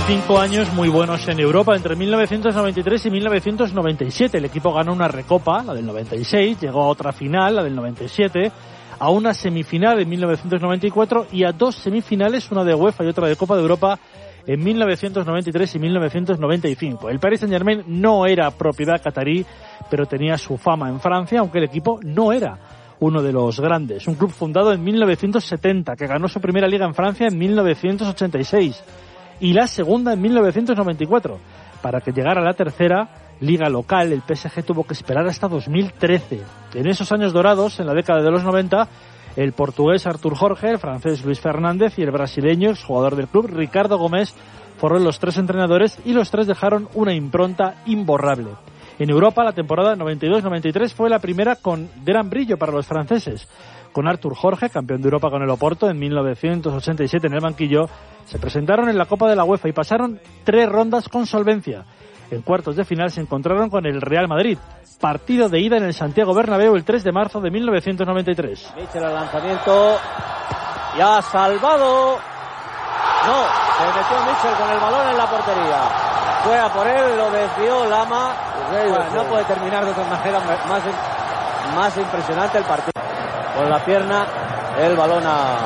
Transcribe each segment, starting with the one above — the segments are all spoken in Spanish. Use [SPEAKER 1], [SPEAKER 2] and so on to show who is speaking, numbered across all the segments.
[SPEAKER 1] 5 años muy buenos en Europa, entre 1993 y 1997. El equipo ganó una Recopa, la del 96, llegó a otra final, la del 97, a una semifinal en 1994 y a 2 semifinales, una de UEFA y otra de Copa de Europa, en 1993 y 1995. El Paris Saint-Germain no era propiedad catarí, pero tenía su fama en Francia, aunque el equipo no era uno de los grandes. Un club fundado en 1970, que ganó su primera liga en Francia en 1986 y la segunda en 1994. Para que llegara a la tercera liga local, el PSG tuvo que esperar hasta 2013. En esos años dorados, en la década de los 90, el portugués Artur Jorge, el francés Luis Fernández y el brasileño, jugador del club, Ricardo Gómez, fueron los 3 entrenadores y los 3 dejaron una impronta imborrable. En Europa, la temporada 92-93 fue la primera con gran brillo para los franceses. Con Artur Jorge, campeón de Europa con el Oporto en 1987 en el banquillo, se presentaron en la Copa de la UEFA y pasaron 3 rondas con solvencia. En cuartos de final se encontraron con el Real Madrid. Partido de ida en el Santiago Bernabéu el 3 de marzo de 1993.
[SPEAKER 2] Mitchell al lanzamiento. Y ha salvado. No, se metió Mitchell con el balón en la portería. Fue a por él, lo desvió Lama. Bueno, no puede terminar de otra manera más impresionante el partido. Con la pierna, el balón a...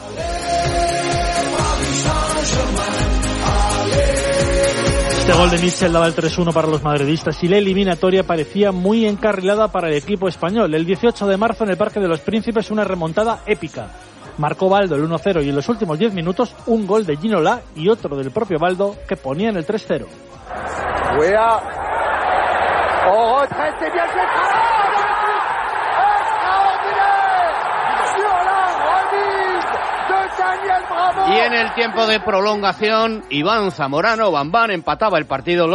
[SPEAKER 1] Este gol de Mitchell daba el 3-1 para los madridistas y la eliminatoria parecía muy encarrilada para el equipo español. El 18 de marzo en el Parque de los Príncipes, una remontada épica. Marcó Baldo el 1-0 y en los últimos 10 minutos un gol de Ginola y otro del propio Baldo que ponían el 3-0.
[SPEAKER 3] Y en el tiempo de prolongación, Iván Zamorano, Bambán, empataba el partido.